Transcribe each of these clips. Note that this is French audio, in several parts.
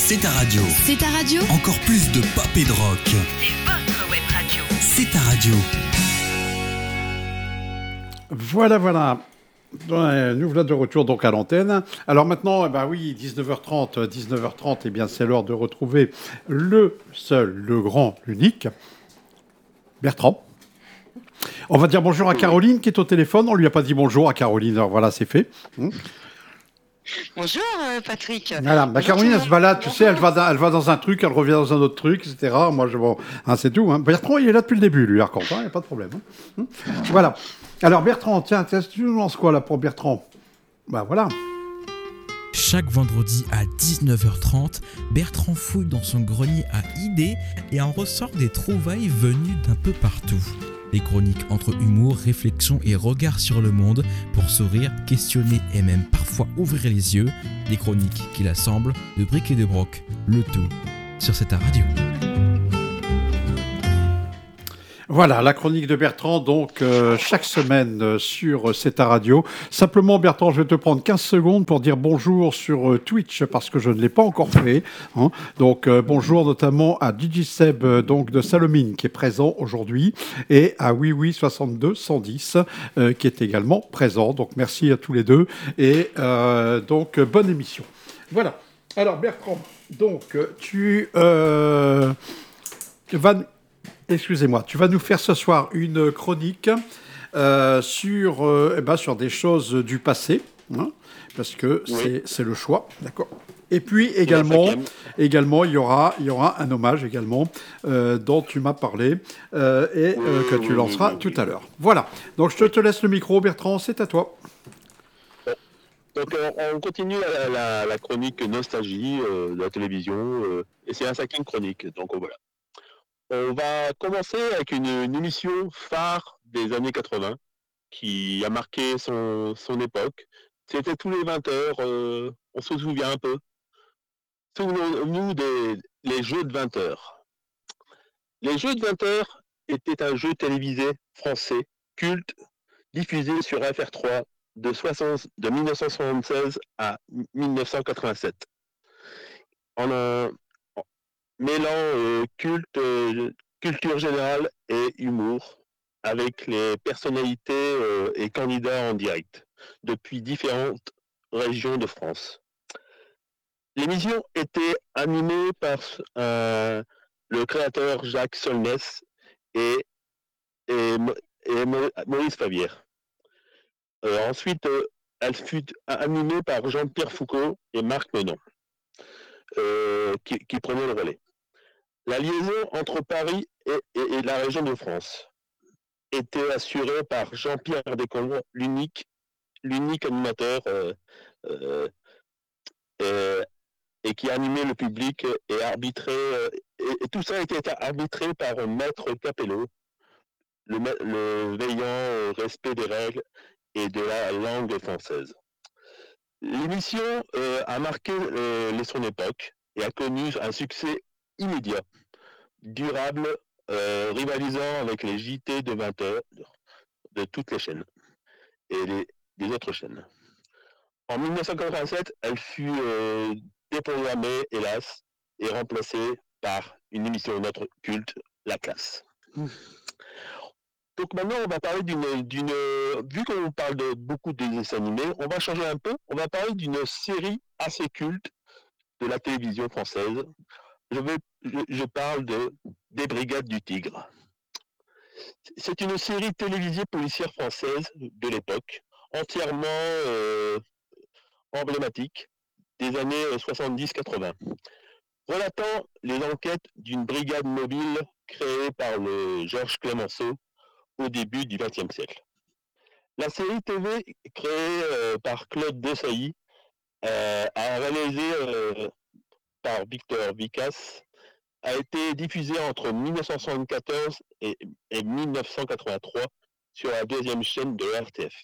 C'est ta radio. C'est ta radio. Encore plus de pop et de rock. C'est votre web radio. C'est ta radio. Voilà. Nous voilà de retour donc à l'antenne. Alors maintenant, 19h30, c'est l'heure de retrouver le seul, le grand, l'unique, Bertrand. On va dire bonjour à Caroline qui est au téléphone. On lui a pas dit bonjour à Caroline. Alors voilà, c'est fait. Bonjour Patrick. Voilà, Caroline, elle se balade, tu sais, elle va dans un truc, elle revient dans un autre truc, etc. Moi, c'est tout. Bertrand, il est là depuis le début, lui, par contre, il n'y a pas de problème. Voilà. Alors, Bertrand, tiens, tu nous lances quoi, là, pour Bertrand ? Voilà. Chaque vendredi à 19h30, Bertrand fouille dans son grenier à idées et en ressort des trouvailles venues d'un peu partout. Des chroniques entre humour, réflexion et regard sur le monde pour sourire, questionner et même parfois ouvrir les yeux. Des chroniques qui l'assemblent de briques et de broc, le tout sur cette radio. Voilà, la chronique de Bertrand, donc chaque semaine sur C'est ta radio. Simplement, Bertrand, je vais te prendre 15 secondes pour dire bonjour sur Twitch, parce que je ne l'ai pas encore fait. Donc, bonjour notamment à DJ Seb donc, de Salomine, qui est présent aujourd'hui, et à Oui 110, qui est également présent. Donc, merci à tous les deux, et donc, bonne émission. Voilà. Alors, Bertrand, donc, tu vas... Excusez-moi, tu vas nous faire ce soir une chronique sur des choses du passé, parce que c'est le choix, d'accord. Et puis également, il y aura un hommage également dont tu m'as parlé que tu lanceras tout à l'heure. Voilà, donc je te laisse le micro, Bertrand, c'est à toi. Donc on continue la chronique nostalgie de la télévision, et c'est la 5e chronique, donc voilà. On va commencer avec une émission phare des années 80 qui a marqué son époque. C'était tous les 20h, on se souvient un peu. Souvenons-nous les jeux de 20h. Les jeux de 20h étaient un jeu télévisé français, culte, diffusé sur FR3 de 1976 à 1987. Mêlant culture générale et humour avec les personnalités et candidats en direct depuis différentes régions de France. L'émission était animée par le créateur Jacques Solnès et Maurice Favière. Ensuite, elle fut animée par Jean-Pierre Foucault et Marc Menon, qui prenaient le relais. La liaison entre Paris et la région de France était assurée par Jean-Pierre Descombes, l'unique animateur et qui animait le public et arbitrait. Et tout ça était arbitré par Maître Capello, le veillant au respect des règles et de la langue française. L'émission a marqué son époque et a connu un succès immédiat, durable, rivalisant avec les JT de 20h de toutes les chaînes et des autres chaînes. En 1987, elle fut déprogrammée, hélas, et remplacée par une émission de notre culte, La Classe. Donc maintenant, on va parler vu qu'on parle de beaucoup de dessins animés, on va changer un peu, on va parler d'une série assez culte de la télévision française. Je parle des Brigades du Tigre. C'est une série télévisée policière française de l'époque, entièrement emblématique, des années 70-80, relatant les enquêtes d'une brigade mobile créée par le Georges Clemenceau au début du XXe siècle. La série TV créée par Claude Desailly a réalisé par Victor Vicas, a été diffusée entre 1974 et 1983 sur la 2e chaîne de RTF,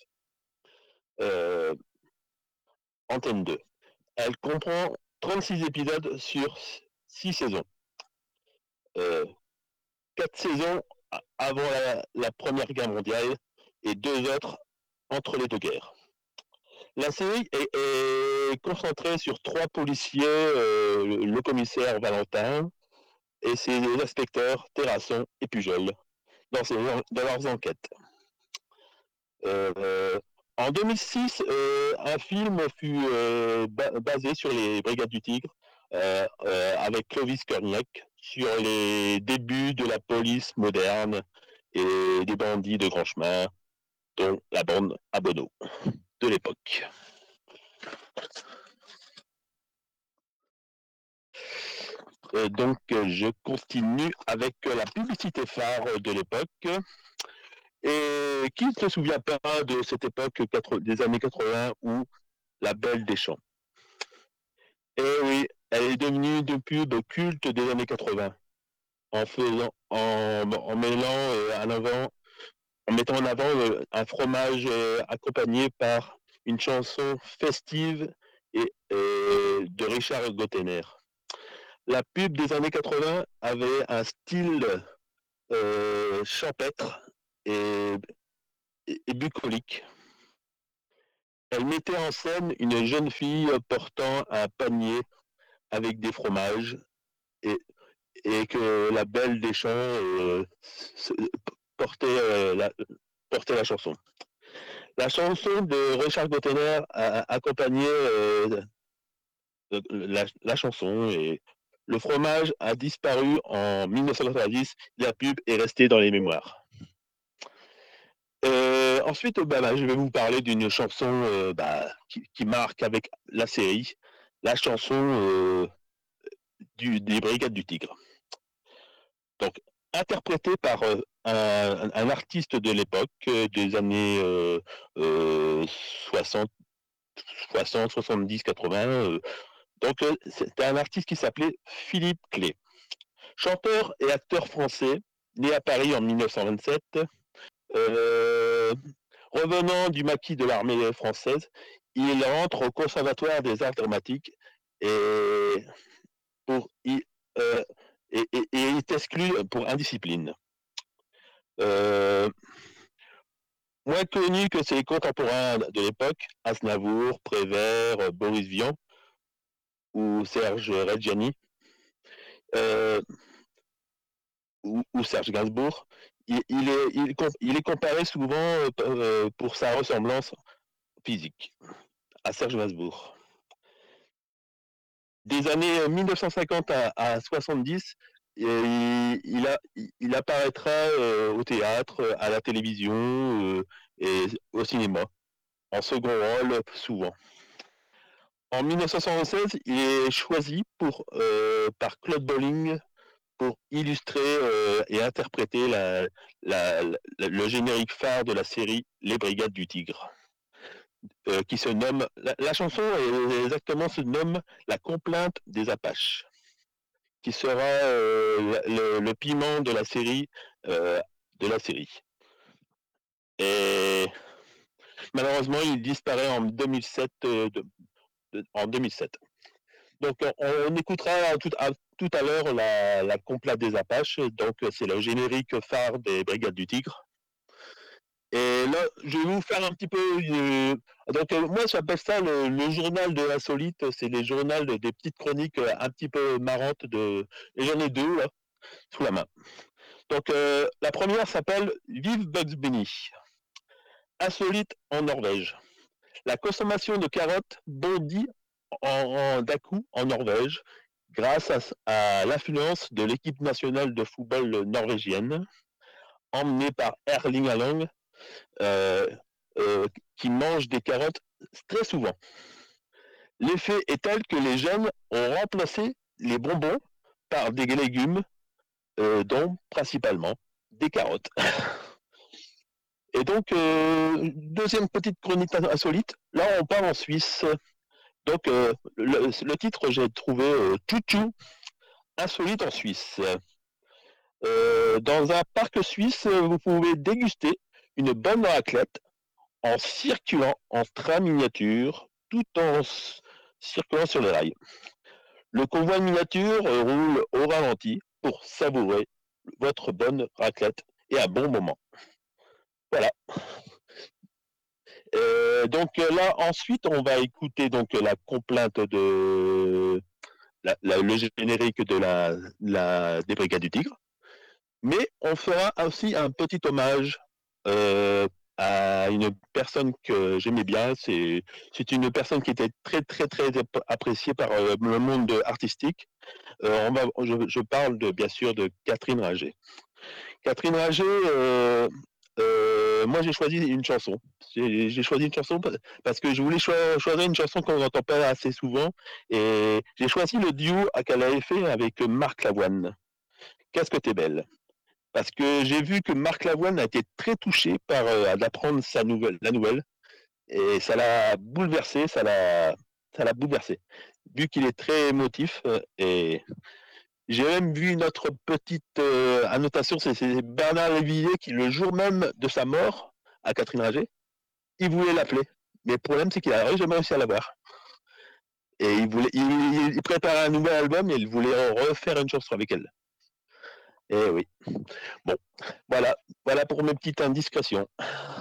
Antenne 2. Elle comprend 36 épisodes sur 6 saisons. 4 saisons avant la Première Guerre mondiale et 2 autres entre les 2 guerres. La série est concentrée sur 3 policiers, le commissaire Valentin et ses inspecteurs Terrasson et Pujol, dans leurs enquêtes. En 2006, un film fut basé sur les Brigades du Tigre avec Clovis Cornillac sur les débuts de la police moderne et des bandits de grand chemin, dont la bande à Bono de l'époque. Donc, je continue avec la publicité phare de l'époque. Et qui ne se souvient pas de cette époque des années 80 où la Belle des Champs? Et oui, elle est devenue une pub culte des années 80 en mettant en avant un fromage accompagné par une chanson festive de Richard Gottener. La pub des années 80 avait un style champêtre et bucolique. Elle mettait en scène une jeune fille portant un panier avec des fromages et que la Belle des Champs portait la chanson. La chanson de Richard Gottener accompagnait la chanson et le fromage a disparu en 1990. La pub est restée dans les mémoires. Ensuite, je vais vous parler d'une chanson qui marque avec la série, la chanson des Brigades du Tigre. Donc, interprétée par un artiste de l'époque, des années 60, 70, 80. Donc, c'était un artiste qui s'appelait Philippe Clé. Chanteur et acteur français, né à Paris en 1927. Revenant du maquis de l'armée française, il entre au Conservatoire des Arts Dramatiques et est exclu pour indiscipline. Moins connu que ses contemporains de l'époque, Aznavour, Prévert, Boris Vian ou Serge Reggiani ou Serge Gainsbourg, il est comparé souvent pour sa ressemblance physique à Serge Gainsbourg. Des années 1950 à 70, il apparaîtra au théâtre, à la télévision et au cinéma, en second rôle souvent. En 1976, il est choisi par Claude Bolling pour illustrer et interpréter le générique phare de la série Les Brigades du Tigre, qui se nomme, la chanson exactement se nomme La Complainte des Apaches, qui sera le piment de la série. Et malheureusement, il disparaît en 2007. Donc, on écoutera tout à l'heure la Complainte des Apaches. Donc, c'est le générique phare des Brigades du Tigre. Et là, je vais vous faire un petit peu... Donc, moi, j'appelle ça le journal de l'insolite. C'est les journaux des petites chroniques un petit peu marrantes. Et j'en ai 2, là, sous la main. Donc, la première s'appelle « Vive Bugs Bunny ». Insolite en Norvège. La consommation de carottes bondit d'un coup en Norvège grâce à l'influence de l'équipe nationale de football norvégienne emmenée par Erling Haaland qui mange des carottes très souvent. L'effet est tel que les jeunes ont remplacé les bonbons par des légumes dont principalement des carottes. Et donc, deuxième petite chronique insolite, là on part en Suisse. Donc, le titre, j'ai trouvé Chouchou, insolite en Suisse. Dans un parc suisse, vous pouvez déguster une bonne raclette en circulant en train miniature, tout en circulant sur les rails. Le convoi miniature roule au ralenti pour savourer votre bonne raclette et un bon moment. Voilà. Donc là, ensuite, on va écouter donc la complainte de le générique de des Brigades du Tigre. Mais on fera aussi un petit hommage à une personne que j'aimais bien. C'est une personne qui était très très très appréciée par le monde artistique. Je parle bien sûr de Catherine Ringer. Catherine Ringer, moi j'ai choisi une chanson. J'ai choisi une chanson parce que je voulais choisir une chanson qu'on n'entend pas assez souvent. Et j'ai choisi le duo qu'elle avait fait avec Marc Lavoine. Qu'est-ce que t'es belle? Parce que j'ai vu que Marc Lavoine a été très touché d'apprendre la nouvelle. Et ça l'a bouleversé, ça l'a bouleversé. Vu qu'il est très émotif. Et j'ai même vu notre petite annotation, c'est Bernard Lévillier qui, le jour même de sa mort à Catherine Ringer, il voulait l'appeler. Mais le problème, c'est qu'il n'a jamais réussi à l'avoir. Et il préparait un nouvel album et il voulait refaire une chanson avec elle. Eh oui. Bon, voilà pour mes petites indiscrétions.